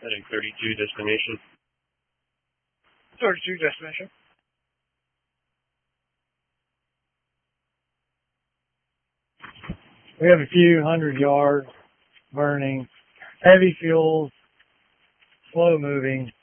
Heading 32 destination. 32 destination. We have a few 100 yards burning, heavy fuels, slow moving.